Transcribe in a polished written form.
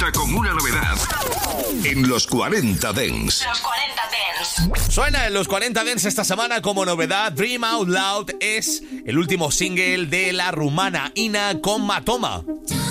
cuenta con una novedad en los 40 Dance. Los 40 Dance. Suena en los 40 Dance esta semana como novedad. Dream Out Loud es el último single de la rumana Ina con Matoma.